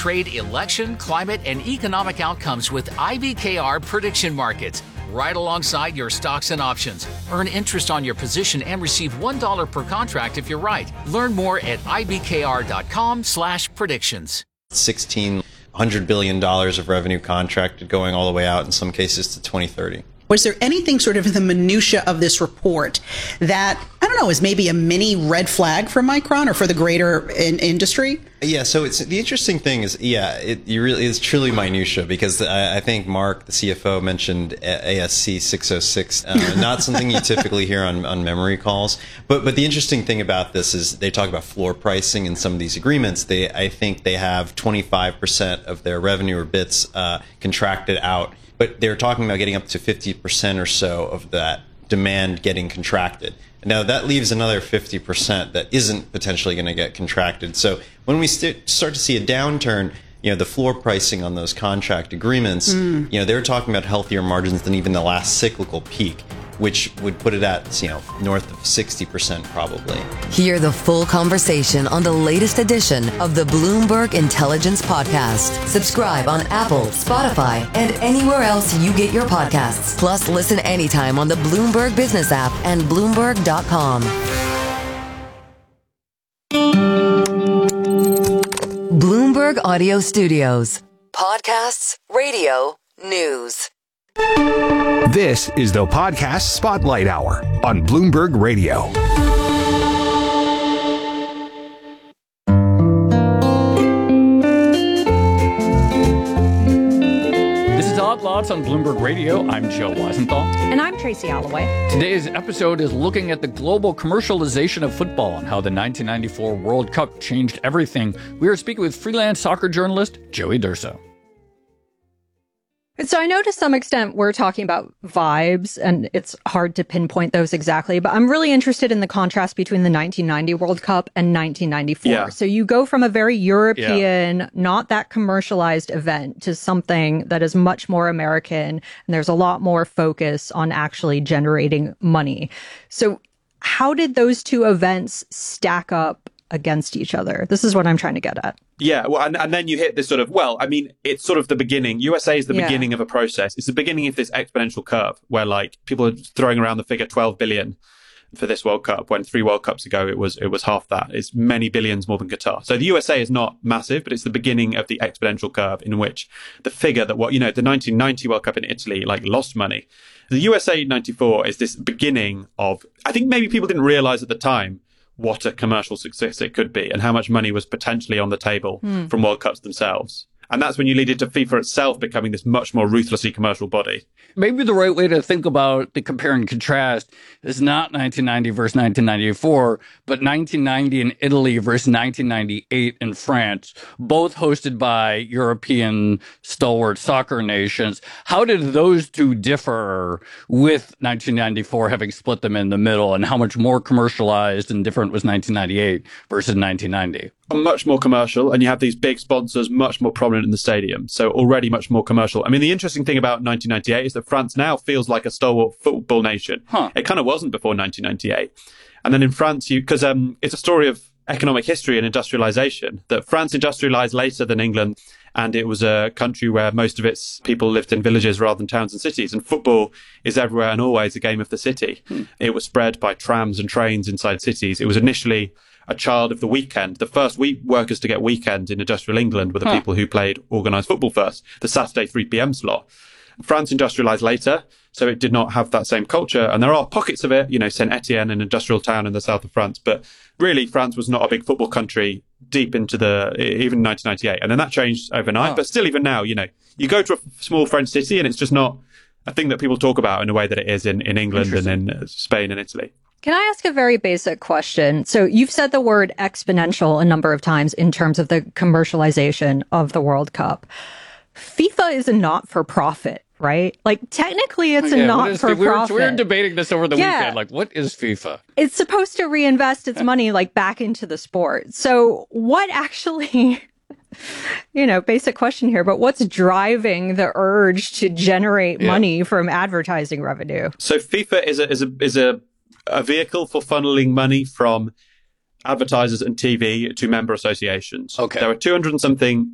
trade election, climate, and economic outcomes with IBKR prediction markets, right alongside your stocks and options. Earn interest on your position and receive $1 per contract if you're right. Learn more at ibkr.com/predictions. $1,600 billion of revenue contracted, going all the way out in some cases to 2030. Was there anything sort of in the minutia of this report that, I don't know, is maybe a mini red flag for Micron or for the greater industry? Yeah, so it's the interesting thing is, it really is truly minutia, because I think Mark, the CFO, mentioned ASC 606, not something you typically hear on memory calls. But the interesting thing about this is they talk about floor pricing in some of these agreements. I think they have 25% of their revenue or bits contracted out. But they're talking about getting up to 50% or so of that demand getting contracted. Now, that leaves another 50% that isn't potentially going to get contracted. So when we start to see a downturn, the floor pricing on those contract agreements, they're talking about healthier margins than even the last cyclical peak, which would put it at, north of 60% probably. Hear the full conversation on the latest edition of the Bloomberg Intelligence Podcast. Subscribe on Apple, Spotify, and anywhere else you get your podcasts. Plus, listen anytime on the Bloomberg Business app and Bloomberg.com. Bloomberg Audio Studios. Podcasts, radio, news. This is the Podcast Spotlight Hour on Bloomberg Radio. This is Odd Lots on Bloomberg Radio. I'm Joe Weisenthal. And I'm Tracy Alloway. Today's episode is looking at the global commercialization of football and how the 1994 World Cup changed everything. We are speaking with freelance soccer journalist Joey Durso. So I know to some extent we're talking about vibes, and it's hard to pinpoint those exactly, but I'm really interested in the contrast between the 1990 World Cup and 1994. Yeah. So you go from a very European, not that commercialized event to something that is much more American, and there's a lot more focus on actually generating money. So how did those two events stack up against each other? This is what I'm trying to get at. Yeah, well, and then you hit this sort of, it's sort of the beginning. USA is the beginning of a process. It's the beginning of this exponential curve where, people are throwing around the figure 12 billion for this World Cup, when 3 World Cups ago it was half that. It's many billions more than Qatar. So the USA is not massive, but it's the beginning of the exponential curve in which the figure that the 1990 World Cup in Italy, lost money. The USA 94 is this beginning of, I think maybe people didn't realize at the time what a commercial success it could be and how much money was potentially on the table from World Cups themselves. And that's when you lead into FIFA itself becoming this much more ruthlessly commercial body. Maybe the right way to think about the compare and contrast is not 1990 versus 1994, but 1990 in Italy versus 1998 in France, both hosted by European stalwart soccer nations. How did those two differ with 1994 having split them in the middle, and how much more commercialized and different was 1998 versus 1990? Much more commercial, and you have these big sponsors much more prominent in the stadium. So already much more commercial. I mean, the interesting thing about 1998 is that France now feels like a stalwart football nation. It kind of wasn't before 1998. And then in France, because it's a story of economic history and industrialization, that France industrialized later than England. And it was a country where most of its people lived in villages rather than towns and cities. And football is everywhere and always a game of the city. It was spread by trams and trains inside cities. It was initially a child of the weekend. The first workers to get weekend in industrial England were the people who played organised football first, the Saturday 3 p.m. slot. France industrialised later, so it did not have that same culture. And there are pockets of it, Saint Etienne, an industrial town in the south of France. But really, France was not a big football country deep into even 1998. And then that changed overnight. But still, even now, you go to a small French city and it's just not a thing that people talk about in a way that it is in England and in Spain and Italy. Can I ask a very basic question? So you've said the word exponential a number of times in terms of the commercialization of the World Cup. FIFA is a not-for-profit, right? Technically it's a not-for-profit. We were debating this over the weekend. What is FIFA? It's supposed to reinvest its money, back into the sport. So what actually... basic question here, but what's driving the urge to generate money from advertising revenue? So FIFA is a vehicle for funneling money from advertisers and TV to member associations. Okay. There are 200 and something